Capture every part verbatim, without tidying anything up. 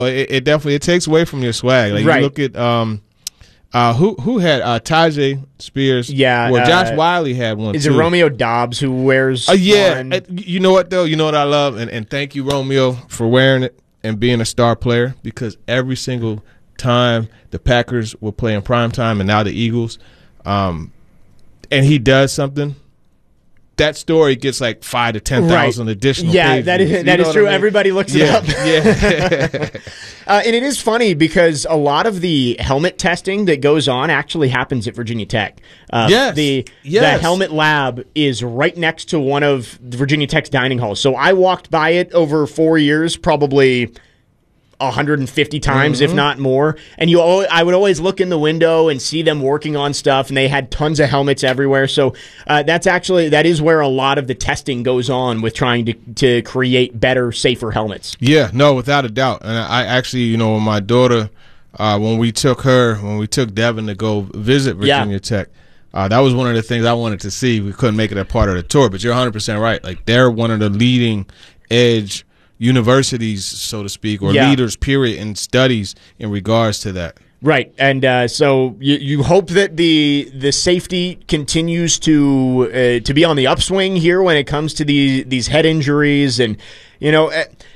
it, it definitely it takes away from your swag. Like right. you look at um, uh, who who had uh, Tajay Spears. Yeah, well, Josh uh, Wiley had one. Is too. it Romeo Dobbs who wears? Uh, yeah, one? Uh, you know what though? You know what I love, and and thank you Romeo for wearing it and being a star player, because every single time the Packers were playing primetime and now the Eagles, um, and he does something, that story gets like five to ten thousand right. additional. Yeah, page that views. is that you is know true. I mean? Everybody looks yeah, it up. Yeah, uh, and it is funny because a lot of the helmet testing that goes on actually happens at Virginia Tech. Uh, yes, the yes. the helmet lab is right next to one of Virginia Tech's dining halls. So I walked by it over four years, probably one hundred fifty times, mm-hmm. if not more. And you, I would always look in the window and see them working on stuff, and they had tons of helmets everywhere. So uh, that's actually that is where a lot of the testing goes on with trying to to create better, safer helmets. Yeah, no, without a doubt. And I actually, you know, when my daughter, uh, when we took her, when we took Devin to go visit Virginia yeah. Tech, uh, that was one of the things I wanted to see. We couldn't make it a part of the tour, but you're one hundred percent right. Like, they're one of the leading edge universities, so to speak, or yeah. leaders, period, in studies in regards to that. Right, and uh, so you, you hope that the the safety continues to uh, to be on the upswing here when it comes to the, these head injuries. And, you know,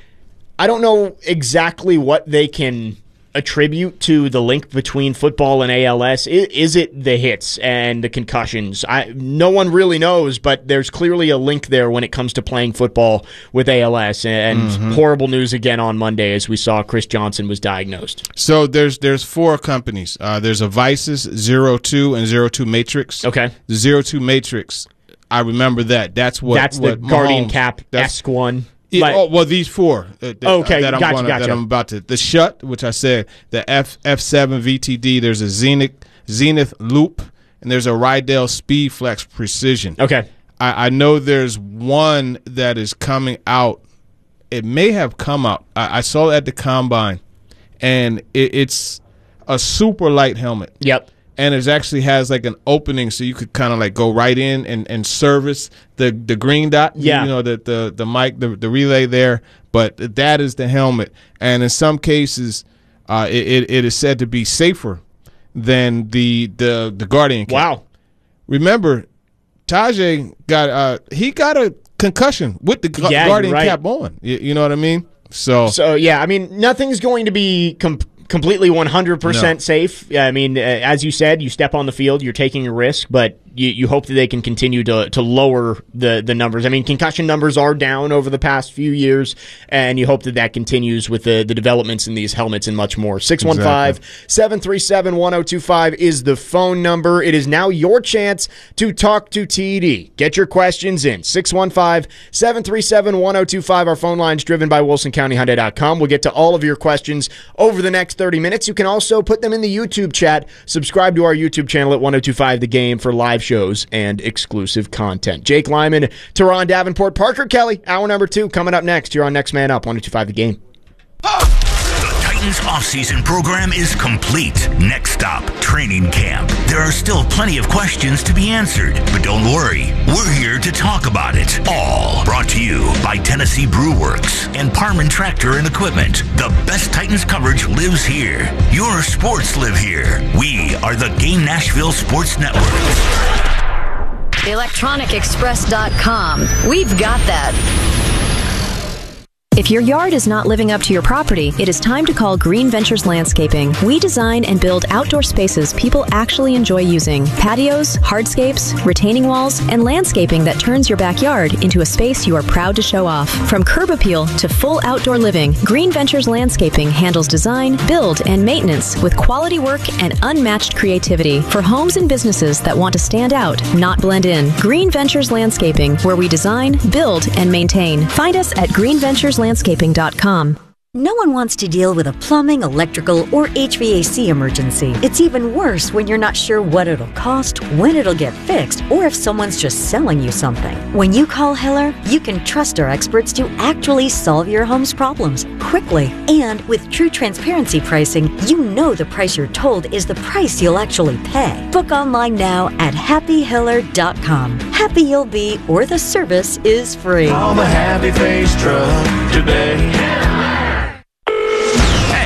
I don't know exactly what they can attribute to the link between football and A L S. Is, is it the hits and the concussions? I, no one really knows, but there's clearly a link there when it comes to playing football with A L S. And mm-hmm. horrible news again on Monday as we saw Chris Johnson was diagnosed. So there's there's four companies. Uh, there's a Vices, Zero Two, and Zero Two Matrix. Okay. The Zero Two Matrix, I remember that. That's what That's what the Guardian Mahomes, Cap-esque one. Yeah, like, oh, well, these four uh, that, okay, uh, that, I'm gotcha, gonna, gotcha. that I'm about to. The Shut, which I said, the F F7 V T D, there's a Zenith, Zenith Loop, and there's a Rydell Speed Flex Precision. Okay. I, I know there's one that is coming out. It may have come out. I, I saw it at the Combine, and it, it's a super light helmet. Yep. And it actually has like an opening so you could kind of like go right in and, and service the, the green dot, yeah. you know, the, the, the mic, the, the relay there. But that is the helmet. And in some cases, uh, it, it, it is said to be safer than the the, the Guardian Cap. Wow. Remember, Tajay got uh, he got a concussion with the gu- yeah, Guardian right. Cap on. You, you know what I mean? So, so yeah, I mean, nothing's going to be com- completely one hundred percent no. safe. I mean, uh, as you said, you step on the field, you're taking a risk, but you, you hope that they can continue to to lower the, the numbers. I mean, concussion numbers are down over the past few years, and you hope that that continues with the, the developments in these helmets and much more. six one five, seven three seven, one oh two five is the phone number. It is now your chance to talk to T D. Get your questions in. six one five, seven three seven, one oh two five. Our phone line is driven by Wilson County Hyundai dot com. We'll get to all of your questions over the next thirty minutes. You can also put them in the YouTube chat. Subscribe to our YouTube channel at one oh two five The Game for live shows and exclusive content. Jake Lyman, Teron Davenport, Parker Kelly, hour number two coming up next. You're on Next Man Up, one oh two five The Game. The Titans offseason program is complete. Next stop, training camp. There are still plenty of questions to be answered, but don't worry. We're here to talk about it all. Brought to you by Tennessee Brew Works and Parman Tractor and Equipment. The best Titans coverage lives here. Your sports live here. We are the Game Nashville Sports Network. electronic express dot com. We've got that. If your yard is not living up to your property, it is time to call Green Ventures Landscaping. We design and build outdoor spaces people actually enjoy using. Patios, hardscapes, retaining walls, and landscaping that turns your backyard into a space you are proud to show off. From curb appeal to full outdoor living, Green Ventures Landscaping handles design, build, and maintenance with quality work and unmatched creativity for homes and businesses that want to stand out, not blend in. Green Ventures Landscaping, where we design, build, and maintain. Find us at green ventures landscaping dot com. No one wants to deal with a plumbing, electrical, or H V A C emergency. It's even worse when you're not sure what it'll cost, when it'll get fixed, or if someone's just selling you something. When you call Hiller, you can trust our experts to actually solve your home's problems quickly. And with true transparency pricing, you know the price you're told is the price you'll actually pay. Book online now at happy hiller dot com. Happy you'll be, or the service is free. Call the Happy Face Truck today.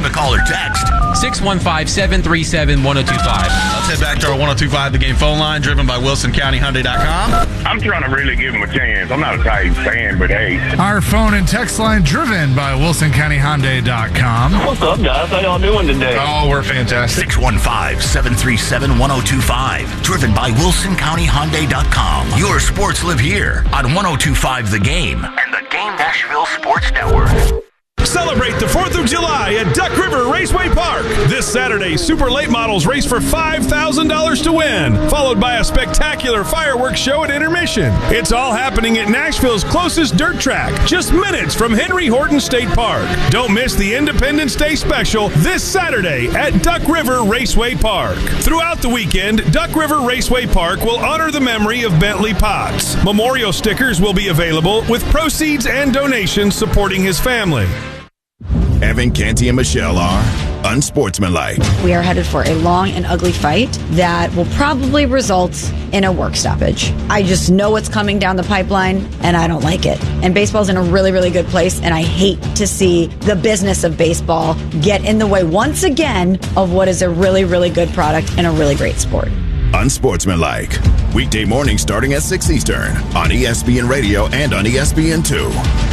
a call or text. six one five, seven three seven, one oh two five. Let's head back to our one oh two five The Game phone line, driven by Wilson County Hyundai dot com. I'm trying to really give him a chance. I'm not a Titans fan, but hey. Our phone and text line driven by Wilson County Hyundai dot com. What's up, guys? How y'all doing today? Oh, we're fantastic. six one five, seven three seven, one oh two five. Driven by Wilson County Hyundai dot com. Your sports live here on one oh two five The Game and the Game Nashville Sports Network. Celebrate the fourth of July at Duck River Raceway Park. This Saturday, Super Late Models race for five thousand dollars to win, followed by a spectacular fireworks show at intermission. It's all happening at Nashville's closest dirt track, just minutes from Henry Horton State Park. Don't miss the Independence Day special this Saturday at Duck River Raceway Park. Throughout the weekend, Duck River Raceway Park will honor the memory of Bentley Potts. Memorial stickers will be available with proceeds and donations supporting his family. Evan, Canty, and Michelle are unsportsmanlike. We are headed for a long and ugly fight that will probably result in a work stoppage. I just know what's coming down the pipeline, and I don't like it. And baseball's in a really, really good place, and I hate to see the business of baseball get in the way once again of what is a really, really good product and a really great sport. Unsportsmanlike. Weekday mornings starting at six Eastern on E S P N Radio and on E S P N two.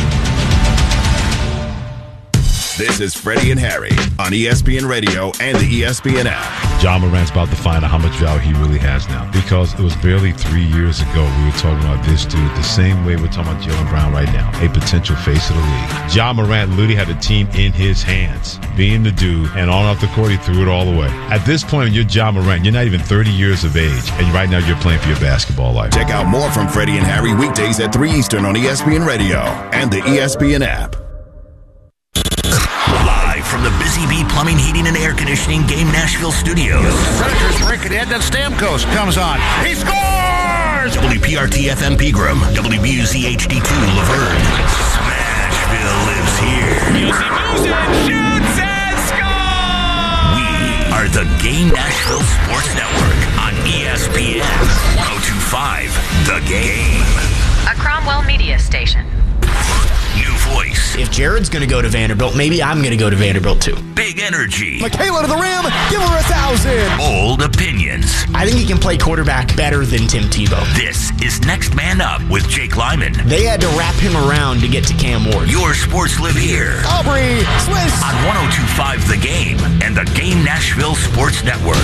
This is Freddie and Harry on E S P N Radio and the E S P N app. Ja Morant's about to find out how much value he really has now, because it was barely three years ago we were talking about this dude the same way we're talking about Jaylen Brown right now, a potential face of the league. Ja Morant literally had a team in his hands, being the dude, and on off the court he threw it all away. At this point, you're Ja Morant. You're not even thirty years of age, and right now you're playing for your basketball life. Check out more from Freddie and Harry weekdays at three Eastern on E S P N Radio and the E S P N app. From the Busy Bee Plumbing, Heating, and Air Conditioning Game Nashville Studios. Predators break it in. Then Stamkos comes on. He scores! W P R T F M Pegram, W B U Z H D two Laverne. Smashville lives here. Music, music, shoots and scores! We are the Game Nashville Sports Network on E S P N one oh two five The Game. A Cromwell media station. New voice. If Jared's going to go to Vanderbilt, maybe I'm going to go to Vanderbilt too. Big energy. Michaela to the rim. Give her a thousand. Bold opinions. I think he can play quarterback better than Tim Tebow. This is Next Man Up with Jake Lyman. They had to wrap him around to get to Cam Ward. Your sports live here. Aubrey Swiss. On one oh two five The Game and the Game Nashville Sports Network.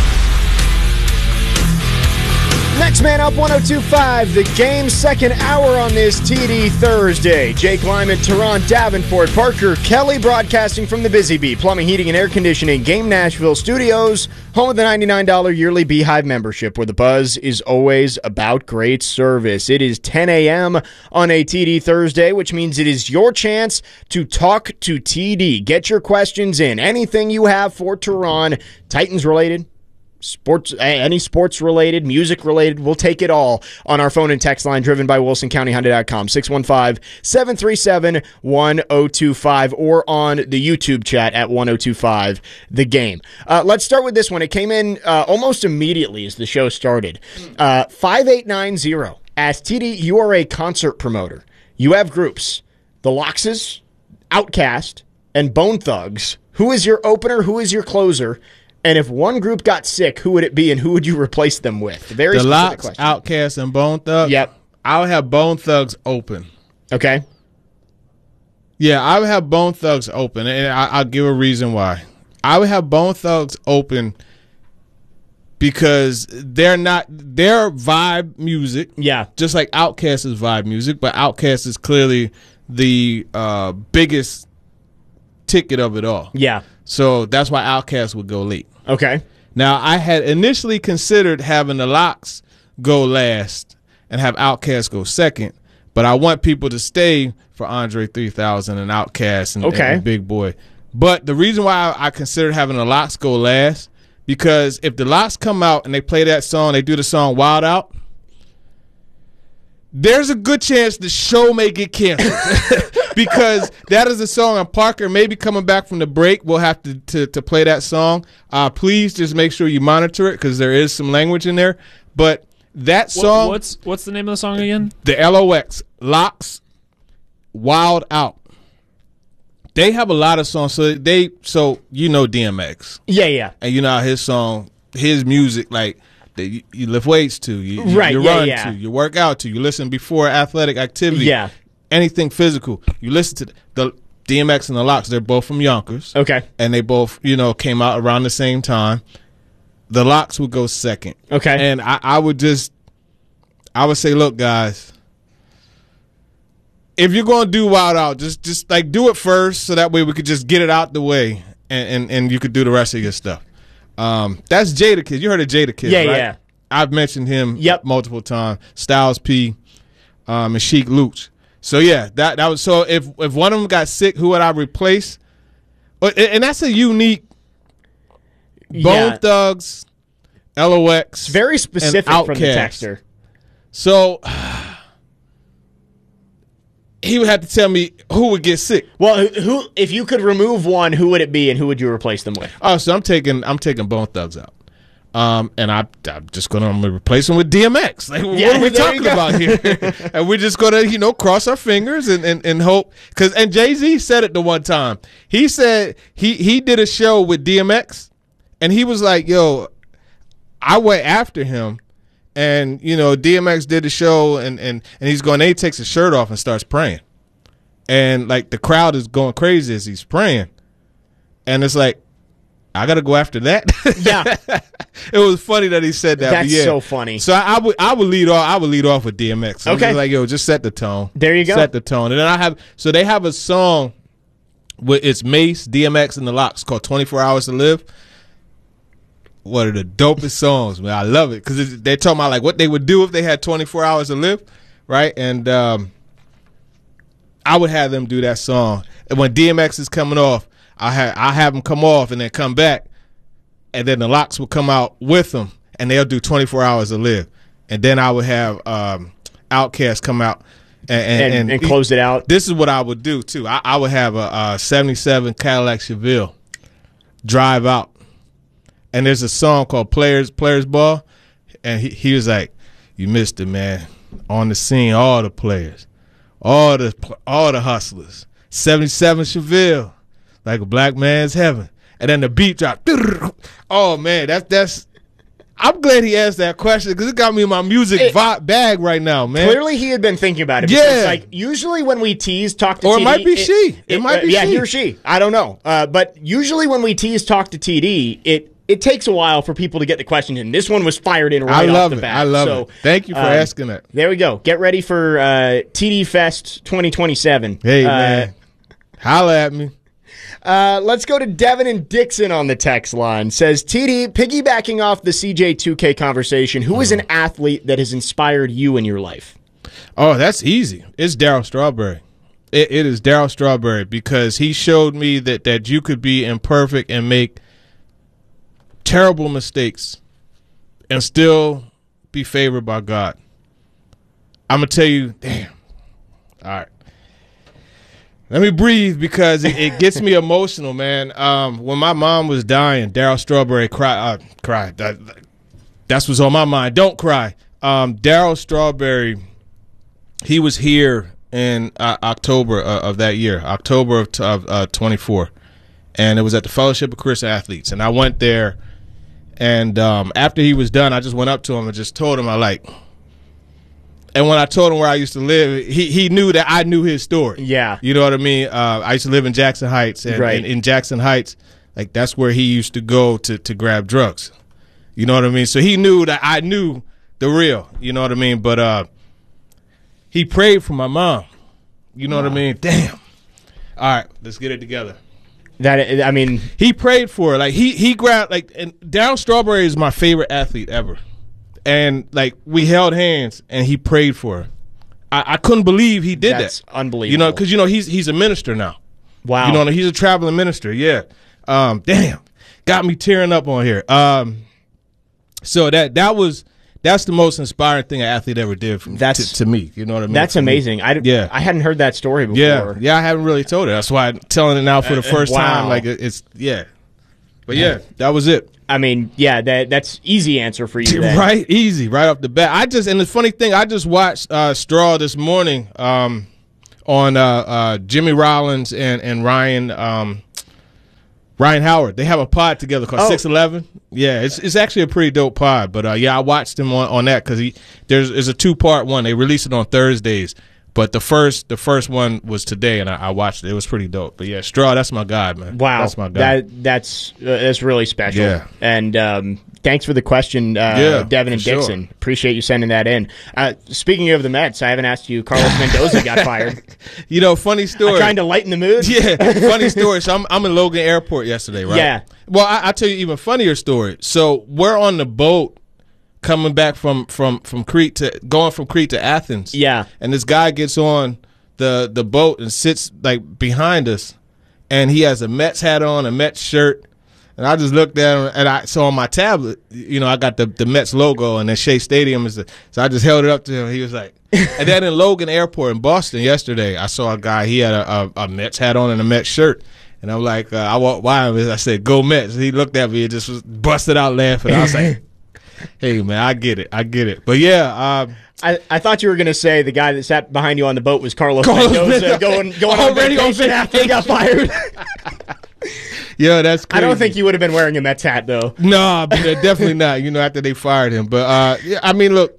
Next Man Up, one oh two five, The Game, second hour on this T D Thursday. Jake Lyman, Teron Davenport, Parker Kelly, broadcasting from the Busy Bee Plumbing, Heating, and Air Conditioning Game Nashville Studios, home of the ninety-nine dollars yearly Beehive membership, where the buzz is always about great service. It is ten a.m. on a T D Thursday, which means it is your chance to talk to T D. Get your questions in. Anything you have for Teron, Titans related, sports, any sports related, music related, we'll take it all on our phone and text line driven by Wilson County Hyundai dot com, six one five, seven three seven, one oh two five, or on the YouTube chat at one oh two five The Game. Uh, let's start with this one. It came in uh, almost immediately as the show started. Uh, five eight nine zero asks, T D, you are a concert promoter. You have groups, the Loxes, Outkast, and Bone Thugs. Who is your opener? Who is your closer? And if one group got sick, who would it be, and who would you replace them with? Very the specific Lox, question. Outkast, and Bone Thugs? Yep. I would have Bone Thugs open. Okay. Yeah, I would have Bone Thugs open, and I, I'll give a reason why. I would have Bone Thugs open because they're not, they're vibe music. Yeah. Just like Outkast is vibe music, but Outkast is clearly the uh, biggest ticket of it all. Yeah. So that's why Outkast would go late. Okay. Now, I had initially considered having the Lox go last and have Outkast go second, but I want people to stay for Andre three thousand and Outkast and, okay. and Big Boy. But the reason why I considered having the Lox go last, because if the Lox come out and they play that song, they do the song Wild Out, there's a good chance the show may get canceled. Because that is a song, and Parker may be coming back from the break. We'll have to, to, to play that song. Uh, please just make sure you monitor it because there is some language in there. But that song. What, what's what's the name of the song again? The L O X, Lox, Wild Out. They have a lot of songs. So they, so you know D M X. Yeah, yeah. And you know how his song, his music, like that you, you lift weights to, you, you, right, you yeah, run yeah. to, you work out to, you listen before athletic activity. Yeah. Anything physical. You listen to the, the D M X and the Lox. They're both from Yonkers. Okay. And they both, you know, came out around the same time. The Lox would go second. Okay. And I, I would just, I would say, look, guys, if you're going to do Wild Out, just just like do it first so that way we could just get it out the way and, and, and you could do the rest of your stuff. Um, that's Jadakiss. You heard of Jadakiss, yeah, right? Yeah, I've mentioned him yep. multiple times. Styles P, um, and Sheik Luch. So, yeah, that that was so if, if one of them got sick, who would I replace? And that's a unique Bone yeah. Thugs, L O X, it's very specific and from the texter. So he would have to tell me who would get sick. Well, who if you could remove one, who would it be, and who would you replace them with? Oh, so I'm taking I'm taking Bone Thugs out, um, and I, I'm just gonna, I'm gonna replace them with D M X. Like, yeah, what are we talking about here? And we're just gonna, you know, cross our fingers and and, and hope. Because and Jay-Z said it the one time. He said he he did a show with D M X, and he was like, "Yo, I went after him." And, you know, D M X did the show, and, and, and he's going, and he takes his shirt off and starts praying. And, like, the crowd is going crazy as he's praying. And it's like, I got to go after that? Yeah. It was funny that he said that. That's but yeah. so funny. So I, I, would, I would lead off I would lead off with D M X. I'm okay. just like, yo, just set the tone. There you go. Set the tone. And then I have, so they have a song with, it's Mace, D M X, and the Lox called twenty-four hours to Live. One of the dopest songs, man. I love it because they're talking about like what they would do if they had twenty-four hours to live, right? And um, I would have them do that song. And when D M X is coming off, I have I have them come off and then come back, and then the Lox will come out with them, and they'll do twenty-four hours to live. And then I would have um, Outkast come out and and, and, and, and close it out. This is what I would do too. I, I would have a, a seventy-seven Cadillac Chevelle drive out. And there's a song called Players Players Ball, and he, he was like, "You missed it, man. On the scene, all the players, all the all the hustlers. seventy-seven Chevelle, like a black man's heaven." And then the beat drop. Oh man, that's that's. I'm glad he asked that question because it got me in my music it, vibe bag right now, man. Clearly, he had been thinking about it. Yeah, like usually when we tease, talk to or T D, it might be it, she. It, it might uh, be yeah, she. he or she. I don't know. Uh, but usually when we tease, talk to T D, it. It takes a while for people to get the question in. This one was fired in right I love off the it. bat. I love so, it. Thank you for um, asking that. There we go. Get ready for uh, T D Fest twenty twenty-seven. Hey, uh, man. Holla at me. Uh, let's go to Devin and Dixon on the text line. Says, T D, piggybacking off the C J two K conversation, who is an athlete that has inspired you in your life? Oh, that's easy. It's Darryl Strawberry. It, it is Darryl Strawberry because he showed me that, that you could be imperfect and make terrible mistakes and still be favored by God. I'm going to tell you, damn. All right. Let me breathe because it, it gets me emotional, man. Um, when my mom was dying, Darryl Strawberry cried. Uh, cried. That, that's what's on my mind. Don't cry. Um, Darryl Strawberry, he was here in uh, October uh, of that year, October of, of uh, twenty-four. And it was at the Fellowship of Christian Athletes. And I went there. And um, after he was done, I just went up to him and just told him I like. And when I told him where I used to live, he he knew that I knew his story. Yeah, you know what I mean. Uh, I used to live in Jackson Heights, and right. in, in Jackson Heights, like that's where he used to go to to grab drugs. You know what I mean. So he knew that I knew the real. You know what I mean. But uh, he prayed for my mom. You know wow. what I mean. Damn. All right, let's get it together. That I mean, he prayed for her. Like he he grabbed like and Darryl Strawberry is my favorite athlete ever, and like we held hands and he prayed for her. I, I couldn't believe he did That's that. Unbelievable. You know, because you know he's he's a minister now. Wow. You know he's a traveling minister. Yeah. Um. Damn. Got me tearing up on here. Um. So that that was. That's the most inspiring thing an athlete ever did from, that's, to, to me. You know what I mean? That's amazing. I, yeah. I hadn't heard that story before. Yeah, yeah, I haven't really told it. That's why I'm telling it now for the first uh, wow. time. Like it, it's yeah, but yeah, that was it. I mean, yeah, that that's easy answer for you. Then. Right, easy, right off the bat. I just and the funny thing, I just watched uh, Straw this morning um, on uh, uh, Jimmy Rollins and and Ryan um, Ryan Howard. They have a pod together called Oh. six eleven. Yeah, it's it's actually a pretty dope pod. But uh, yeah, I watched him on, on that because he there's is a two part one. They release it on Thursdays. But the first the first one was today, and I, I watched it. It was pretty dope. But yeah, Straw, that's my guy, man. Wow, that's my guy. That that's uh, that's really special. Yeah. And um, thanks for the question, uh, Yeah, Devin and for sure. Dixon. Appreciate you sending that in. Uh, speaking of the Mets, I haven't asked you. Carlos Mendoza got fired. You know, funny story. I'm trying to lighten the mood. Yeah, funny story. So I'm I'm in Logan Airport yesterday, right? Yeah. Well, I, I'll tell you even funnier story. So we're on the boat coming back from from from Crete to going from Crete to Athens. Yeah. And this guy gets on the the boat and sits like behind us, and he has a Mets hat on, a Mets shirt, and I just looked at him, and I so on my tablet, you know, I got the the Mets logo, and then Shea Stadium is the, so I just held it up to him. He was like, and then in Logan Airport in Boston yesterday, I saw a guy. He had a, a, a Mets hat on and a Mets shirt. And I'm like, uh, I walked by him and I said, "Go Mets." He looked at me and just was busted out laughing. I was like, "Hey man, I get it, I get it." But yeah, um, I, I thought you were going to say the guy that sat behind you on the boat was Carlos, Carlos Mendoza Mendoza. going going Already on on vacation after he got fired. yeah, that's crazy. I don't think you would have been wearing a Mets hat though. No, but definitely not. You know, after they fired him. But uh, yeah, I mean, look,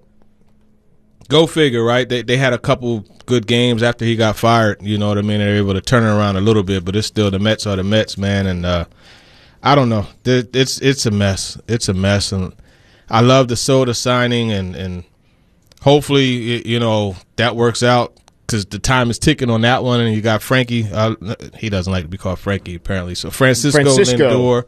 go figure, right? They they had a couple good games after he got fired. You know what I mean? They were able to turn it around a little bit, but it's still the Mets are the Mets, man. And uh, I don't know. It's it's a mess. It's a mess. And I love the Soda signing, and and hopefully, you know, that works out. Because the time is ticking on that one, and you got Frankie. Uh, he doesn't like to be called Frankie, apparently. So Francisco, Francisco. Lindor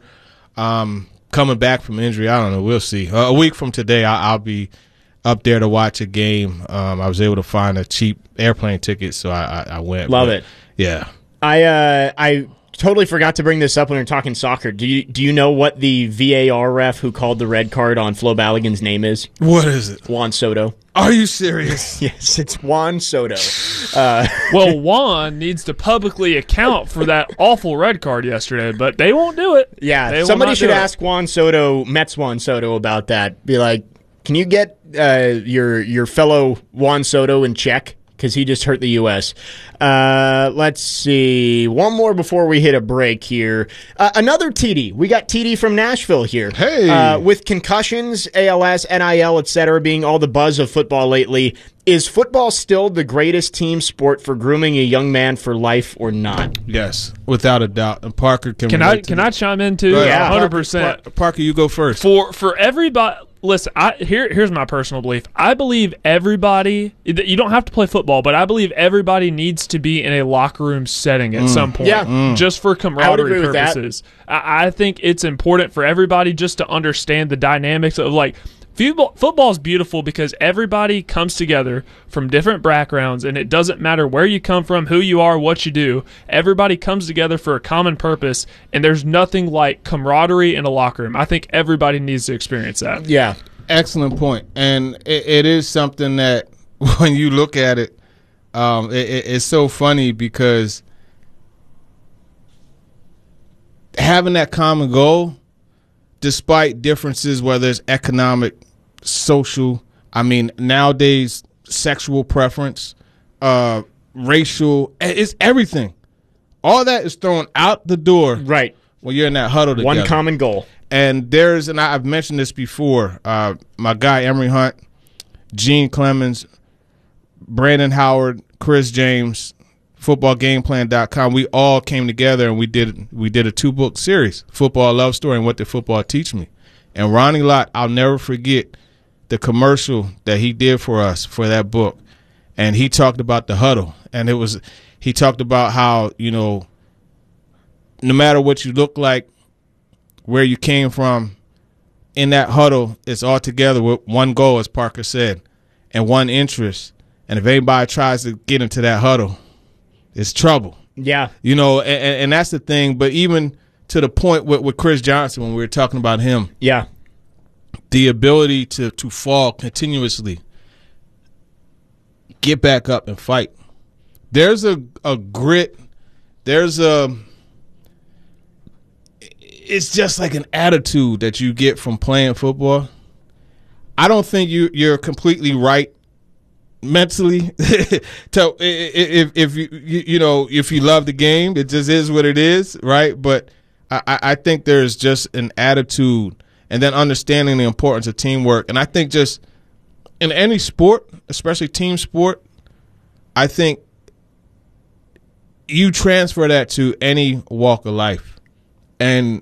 um, coming back from injury. I don't know. We'll see. Uh, a week from today, I, I'll be up there to watch a game. Um, I was able to find a cheap airplane ticket, so I, I, I went. Love but, it. Yeah. I uh, I totally forgot to bring this up when we were talking soccer. Do you do you know what the V A R ref who called the red card on Flo Balogun's name is? What is it? Juan Soto. Are you serious? Yes, it's Juan Soto. Uh, well, Juan needs to publicly account for that awful red card yesterday, but they won't do it. Yeah, They will somebody not should do it. ask Juan Soto, Mets Juan Soto, about that. Be like, can you get uh, your your fellow Juan Soto in check? Because he just hurt the U S Uh, let's see. One more before we hit a break here. Uh, another T D. We got T D from Nashville here. Hey. Uh, with concussions, A L S, N I L, et cetera, being all the buzz of football lately, is football still the greatest team sport for grooming a young man for life or not? Yes, without a doubt. And Parker can Can I relate to can me. I chime in too? Go ahead. Yeah, Parker- hundred percent. Par- Parker, you go first. For for everybody, listen. I here here's my personal belief. I believe everybody. You don't have to play football, but I believe everybody needs to be in a locker room setting at Mm. some point, Yeah. Mm. just for I would camaraderie agree with that. purposes. I, I think it's important for everybody just to understand the dynamics of like. Football, football is beautiful because everybody comes together from different backgrounds, and it doesn't matter where you come from, who you are, what you do. Everybody comes together for a common purpose, and there's nothing like camaraderie in a locker room. I think everybody needs to experience that. Yeah. Excellent point. And it, it is something that when you look at it, um, it, it, it's so funny because having that common goal, despite differences, whether it's economic, social, I mean, nowadays, sexual preference, uh, racial, it's everything. All that is thrown out the door right when you're in that huddle together. One common goal. And there's, and I've mentioned this before, uh, my guy Emery Hunt, Gene Clemens, Brandon Howard, Chris James, football game plan dot com, we all came together and we did we did a two-book series, Football Love Story and What Did Football Teach Me? And Ronnie Lott, I'll never forget the commercial that he did for us for that book. And he talked about the huddle. And it was he talked about how, you know, no matter what you look like, where you came from, in that huddle, it's all together with one goal, as Parker said, and one interest. And if anybody tries to get into that huddle, it's trouble. Yeah. You know, and, and that's the thing. But even to the point with, with Chris Johnson, when we were talking about him, yeah, the ability to, to fall continuously, get back up and fight. There's a, a grit. There's a – it's just like an attitude that you get from playing football. I don't think you, you're completely right mentally. to, if if you, you you know if you love the game, it just is what it is, right? But I, I think there's just an attitude and then understanding the importance of teamwork. And I think just in any sport, especially team sport, I think you transfer that to any walk of life. And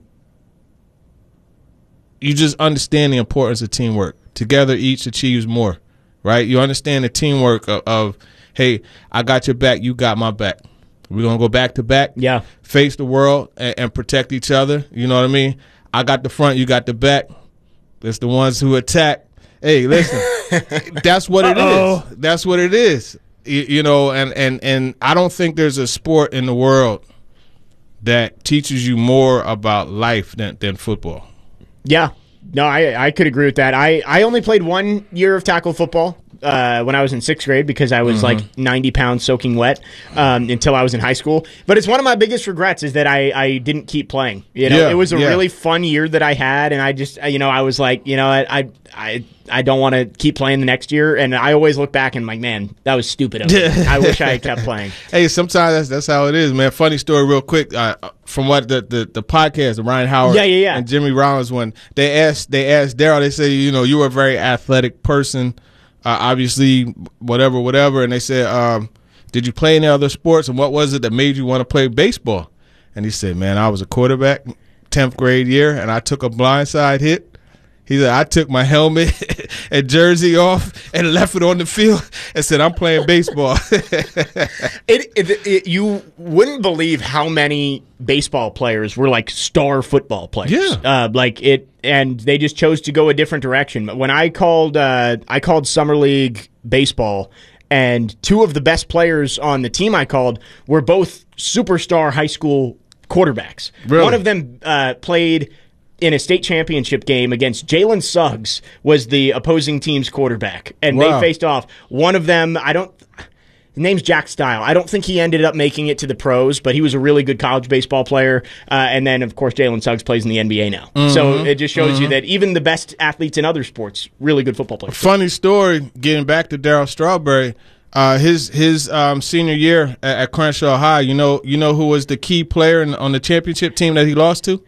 you just understand the importance of teamwork. Together, each achieves more, right? You understand the teamwork of, of hey, I got your back, you got my back. We're going to go back to back, yeah. face the world, and, and protect each other. You know what I mean? I got the front, you got the back. It's the ones who attack. Hey, listen, that's what it Uh-oh. is. That's what it is. You, you know, and, and, and I don't think there's a sport in the world that teaches you more about life than, than football. Yeah. No, I I could agree with that. I, I only played one year of tackle football uh, when I was in sixth grade because I was Mm-hmm. like ninety pounds soaking wet um, until I was in high school. But it's one of my biggest regrets is that I, I didn't keep playing. You know, Yeah, it was a yeah. really fun year that I had, and I just you know I was like you know I I I, I don't want to keep playing the next year, and I always look back and I'm like, man, that was stupid of me. I wish I had kept playing. Hey, sometimes that's that's how it is, man. Funny story, real quick. Uh, from what the, the the podcast, the Ryan Howard, Yeah, yeah, yeah. and Jimmy Rollins, when they asked they asked Daryl, they said, you know, you were a very athletic person, uh, obviously, whatever, whatever, and they said, um, did you play any other sports, and what was it that made you want to play baseball? And he said, man, I was a quarterback, tenth grade year, and I took a blindside hit. He said, I took my helmet and jersey off and left it on the field and said, I'm playing baseball. It, it, it you wouldn't believe how many baseball players were like star football players. Yeah. Uh, like it, and they just chose to go a different direction. When I called, uh, I called summer league baseball, and two of the best players on the team I called were both superstar high school quarterbacks. Really? One of them uh, played in a state championship game against Jalen Suggs, was the opposing team's quarterback, and Wow. they faced off. One of them, I don't. His name's Jack Stile. I don't think he ended up making it to the pros, but he was a really good college baseball player. Uh, and then, of course, Jalen Suggs plays in the N B A now. Mhm. So it just shows you Mhm. that even the best athletes in other sports, really good football players. Funny story, getting back to Darryl Strawberry, uh, his his um, senior year at, at Crenshaw High, you know you know who was the key player in, on the championship team that he lost to?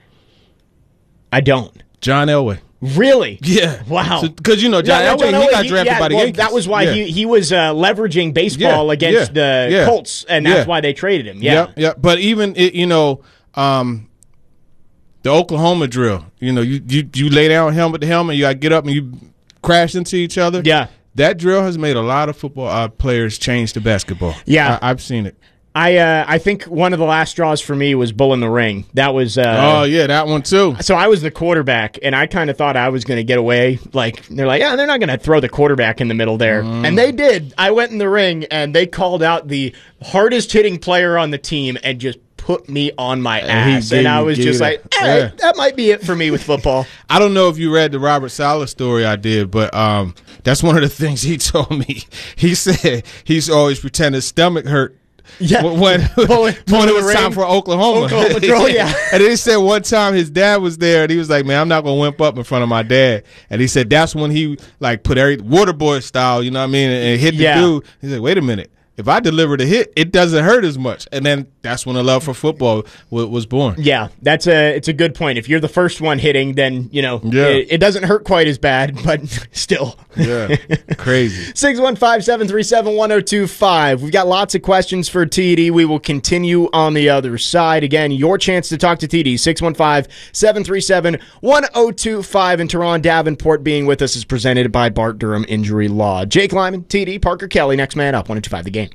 I don't. John Elway. Really? Yeah. Wow. Because, you know, John Yeah, Elway, John he Elway, got drafted yeah, by the well, Yankees. that was why Yeah. he, he was uh, leveraging baseball Yeah, against yeah, the yeah. Colts, and that's Yeah. why they traded him. Yeah. Yeah, yeah. But even, it, you know, um, the Oklahoma drill, you know, you, you, you lay down helmet to helmet, you got to get up and you crash into each other. Yeah. That drill has made a lot of football uh, players change to basketball. Yeah. I, I've seen it. I uh, I think one of the last straws for me was Bull in the Ring. That was uh, oh yeah, that one too. So I was the quarterback, and I kind of thought I was going to get away. Like they're like, yeah, they're not going to throw the quarterback in the middle there, Mm. and they did. I went in the ring, and they called out the hardest hitting player on the team, and just put me on my And he ass. gave And I you- was gave just you like, that- all right, yeah. that might be it for me with football. I don't know if you read the Robert Saleh story I did, but um, that's one of the things he told me. He said he's always pretend his stomach hurt. Yeah, when, when, Pulling- when pulling it the was time ring. for Oklahoma. Oklahoma drill, yeah. And then he said one time his dad was there, and he was like, "Man, I'm not gonna wimp up in front of my dad." And he said that's when he like put every water boy style, you know what I mean, and, and hit the Yeah. dude. He said, "Wait a minute." If I deliver the hit, it doesn't hurt as much. And then that's when the love for football w- was born. Yeah, that's a it's a good point. If you're the first one hitting, then you know Yeah. it, it doesn't hurt quite as bad, but still. Yeah, crazy. six one five, seven three seven, one oh two five. We've got lots of questions for T D. We will continue on the other side. Again, your chance to talk to T D, six one five, seven three seven, one oh two five. And Teron Davenport being with us is presented by Bart Durham Injury Law. Jake Lyman, T D, Parker Kelly, next man up, one oh two five the game.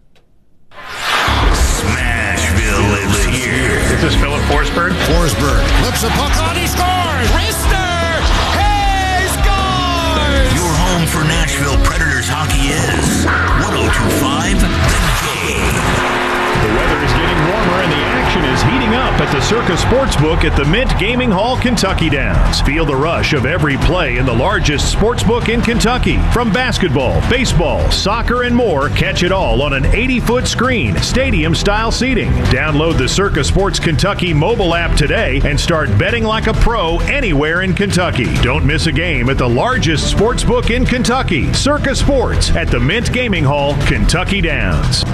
Smashville is here. This is Philip Forsberg. Forsberg flips a puck on, he scores! Rister! Hey, scores! Your home for Nashville Predators hockey is one oh two five The Game. weather is getting warmer and the action is heating up at the Circa Sportsbook at the Mint Gaming Hall, Kentucky Downs. Feel the rush of every play in the largest sportsbook in Kentucky. From basketball, baseball, soccer, and more, catch it all on an eighty-foot screen, stadium-style seating. Download the Circa Sports Kentucky mobile app today and start betting like a pro anywhere in Kentucky. Don't miss a game at the largest sportsbook in Kentucky, Circa Sports at the Mint Gaming Hall, Kentucky Downs.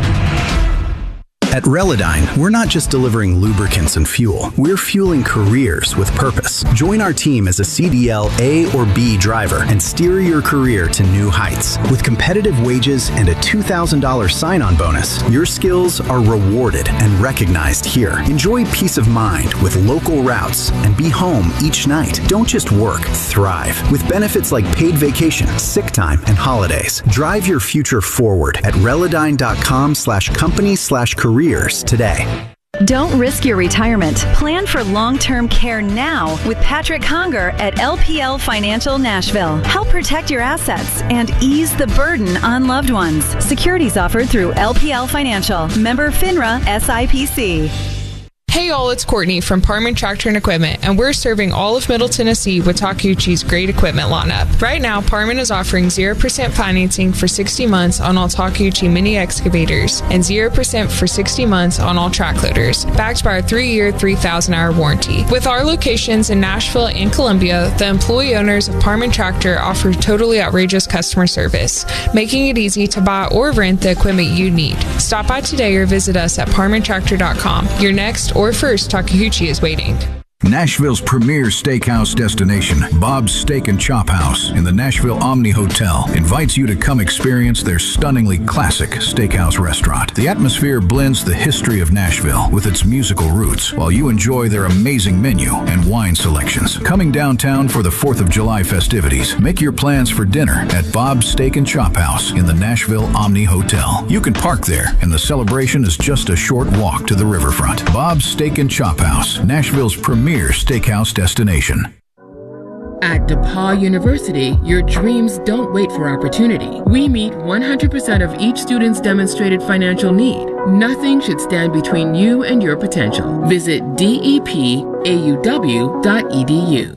At Relodyne, we're not just delivering lubricants and fuel. We're fueling careers with purpose. Join our team as a C D L A or B driver and steer your career to new heights. With competitive wages and a two thousand dollars sign-on bonus, your skills are rewarded and recognized here. Enjoy peace of mind with local routes and be home each night. Don't just work, thrive. With benefits like paid vacation, sick time, and holidays. Drive your future forward at Relodyne.com slash company slash career today. Don't risk your retirement. Plan for long-term care now with Patrick Conger at L P L Financial Nashville. Help protect your assets and ease the burden on loved ones. Securities offered through L P L Financial. Member FINRA S I P C. Hey all, it's Courtney from Parman Tractor and Equipment, and we're serving all of Middle Tennessee with Takeuchi's great equipment lineup. Right now, Parman is offering zero percent financing for sixty months on all Takeuchi mini excavators and zero percent for sixty months on all track loaders, backed by our three-year, three thousand hour warranty. With our locations in Nashville and Columbia, the employee owners of Parman Tractor offer totally outrageous customer service, making it easy to buy or rent the equipment you need. Stop by today or visit us at parman tractor dot com. Your next or first Takeuchi is waiting. Nashville's premier steakhouse destination, Bob's Steak and Chop House in the Nashville Omni Hotel, invites you to come experience their stunningly classic steakhouse restaurant. The atmosphere blends the history of Nashville with its musical roots, while you enjoy their amazing menu and wine selections. Coming downtown for the fourth of July festivities, make your plans for dinner at Bob's Steak and Chop House in the Nashville Omni Hotel. You can park there, and the celebration is just a short walk to the riverfront. Bob's Steak and Chop House, Nashville's premier steakhouse destination. At DePaul University, your dreams don't wait for opportunity. We meet one hundred percent of each student's demonstrated financial need. Nothing should stand between you and your potential. Visit D E P A U W dot E D U.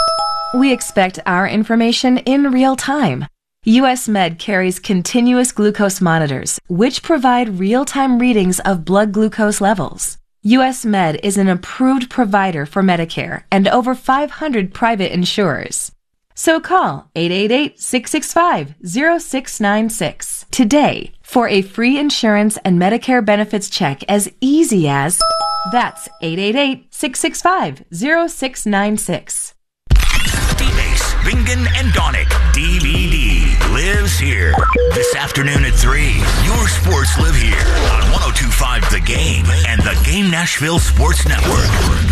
We expect our information in real time. U S Med carries continuous glucose monitors, which provide real-time readings of blood glucose levels. U S Med is an approved provider for Medicare and over five hundred private insurers. So call eight eight eight, six six five, zero six nine six today for a free insurance and Medicare benefits check as easy as that's eight eight eight, six six five, zero six nine six. D-Base, Bingen, and Donick D V D lives here. This afternoon at three, your sports live here on one oh two point five The Game and the Game Nashville Sports Network.